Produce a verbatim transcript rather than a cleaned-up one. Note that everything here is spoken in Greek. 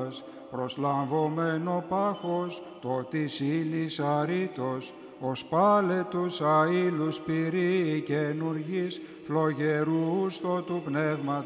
θάλασσας, προσλαμβωμένο πάχος, το της ύλης αρήτος, ως πάλετους αήλους πυρή καινουργής, φλογερούς το του πνεύματος,